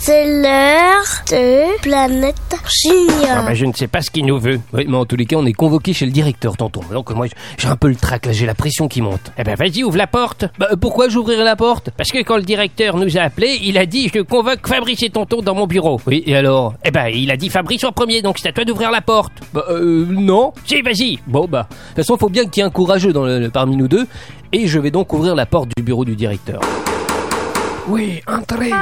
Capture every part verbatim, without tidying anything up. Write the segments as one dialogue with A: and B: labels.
A: C'est l'heure de Planète Junior.
B: Ah bah, je ne sais pas ce qu'il nous veut.
C: Oui, mais en tous les cas, on est convoqué chez le directeur, tonton. Donc moi, j'ai un peu le trac, là, j'ai la pression qui monte.
B: Eh ben vas-y, ouvre la porte.
C: Bah, pourquoi j'ouvrirai la porte?
B: Parce que quand le directeur nous a appelés, il a dit « Je convoque Fabrice et tonton dans mon bureau ».
C: Oui, et alors?
B: Eh ben, il a dit Fabrice en premier, donc c'est à toi d'ouvrir la porte.
C: Bah, euh, non.
B: Si, vas-y.
C: Bon, bah, de toute façon, il faut bien qu'il y ait un courageux dans le, parmi nous deux. Et je vais donc ouvrir la porte du bureau du directeur.
B: Oui, entrez.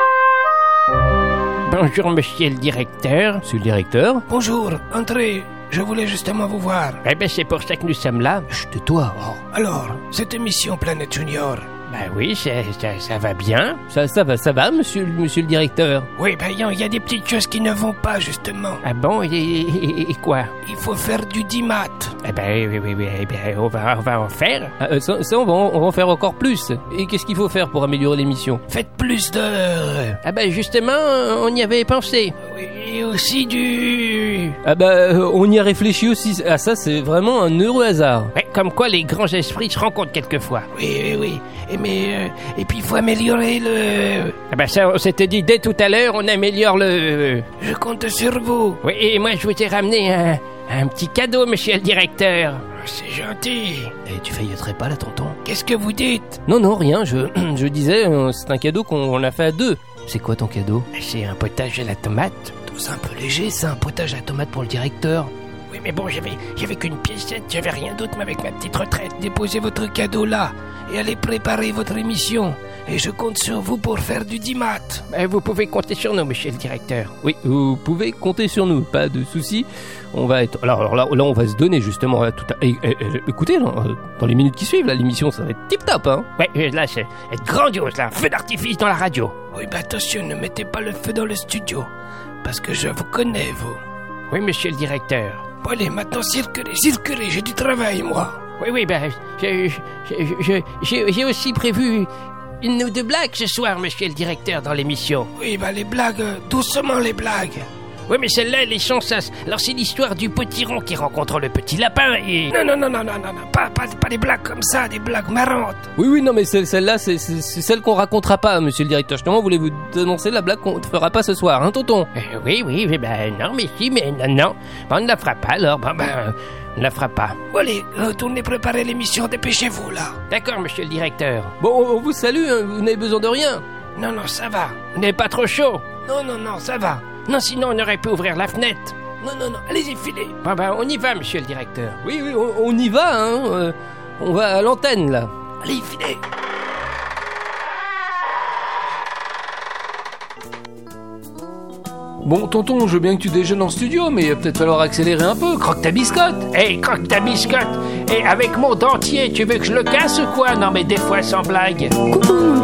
B: Bonjour, monsieur le directeur.
C: Monsieur le directeur?
D: Bonjour, entrez. Je voulais justement vous voir.
B: Eh ben, c'est pour ça que nous sommes là.
C: Chut, tais-toi. Oh.
D: Alors, cette émission Planète Junior.
B: Ben oui, ça, ça, ça va bien.
C: Ça, ça va, ça va, monsieur, monsieur le directeur?
D: Oui, ben il y a des petites choses qui ne vont pas, justement.
B: Ah bon, et, et, et quoi?
D: Il faut faire du dix maths.
B: Eh ben, oui, oui, oui, eh ben, on va, on va en faire.
C: Ah, euh, ça, ça on, va, on va en faire encore plus. Et qu'est-ce qu'il faut faire pour améliorer l'émission?
D: Faites plus d'heures.
B: Ah ben, justement, on y avait pensé.
D: Oui, et aussi du...
C: Ah bah, euh, on y a réfléchi aussi. Ah, ça, c'est vraiment un heureux hasard.
B: Ouais, comme quoi les grands esprits se rencontrent quelquefois.
D: Oui, oui, oui. Et, mais, euh, et puis il faut améliorer le...
B: Ah ben ça, on s'était dit dès tout à l'heure, on améliore le...
D: Je compte sur vous.
B: Oui, et moi je vous ai ramené un, un petit cadeau, monsieur le directeur.
D: C'est gentil.
C: Et tu failloterais pas là, tonton?
D: Qu'est-ce que vous dites?
C: Non, non, rien, je, je disais, euh, c'est un cadeau qu'on a fait à deux. C'est quoi ton cadeau?
B: C'est un potage à la tomate.
C: C'est un peu léger, c'est un potage à tomate pour le directeur.
D: Oui, mais bon, j'avais, j'avais qu'une piécette, j'avais rien d'autre, mais avec ma petite retraite, déposez votre cadeau là et allez préparer votre émission. Et je compte sur vous pour faire du dix maths.
B: Ben, vous pouvez compter sur nous, monsieur le directeur.
C: Oui, vous pouvez compter sur nous, pas de soucis. On va être... Alors, alors là, là, on va se donner justement là, tout à... Et, et, et, écoutez, là, dans les minutes qui suivent, là, l'émission, ça va être tip-top, hein.
B: Ouais, là, c'est être grandiose, là. Feu d'artifice dans la radio.
D: Oui, bah attention, ne mettez pas le feu dans le studio. Parce que je vous connais, vous.
B: Oui, monsieur le directeur.
D: Bon, allez, maintenant, circulez, circulez, j'ai du travail, moi.
B: Oui, oui, ben, j'ai, j'ai, j'ai, j'ai aussi prévu une ou deux blagues ce soir, monsieur le directeur, dans l'émission.
D: Oui, bah les blagues, doucement les blagues.
B: Oui, mais celle-là, elle est chanceuse. Alors, c'est l'histoire du potiron qui rencontre le petit lapin et...
D: Non, non, non, non, non, non, non. Pas, pas, pas des blagues comme ça, des blagues marrantes.
C: Oui, oui, non, mais celle-là, c'est, c'est, c'est celle qu'on racontera pas, monsieur le directeur. Justement, voulez-vous annoncer la blague qu'on ne fera pas ce soir, hein, tonton?
B: euh, Oui, oui, oui, ben non, mais si, mais non, non. Ben, on ne la fera pas, alors, ben, ben, on ne la fera pas.
D: Bon, allez, retournez préparer l'émission, dépêchez-vous, là.
B: D'accord, monsieur le directeur.
C: Bon, on vous salue, hein, vous n'avez besoin de rien.
D: Non, non, ça va.
B: Vous n'êtes pas trop chaud?
D: Non, non, non, ça va.
B: Non, sinon on aurait pu ouvrir la fenêtre.
D: Non, non, non, allez-y, filez.
B: Bon, ben, on y va, monsieur le directeur.
C: Oui, oui, on, on y va, hein. Euh, on va à l'antenne, là.
D: Allez, filez.
C: Bon, tonton, je veux bien que tu déjeunes en studio, mais il va peut-être falloir accélérer un peu. Croque ta biscotte.
B: Hé, hey, croque ta biscotte. Et avec mon dentier, tu veux que je le casse ou quoi? Non, mais des fois sans blague.
A: Coucou.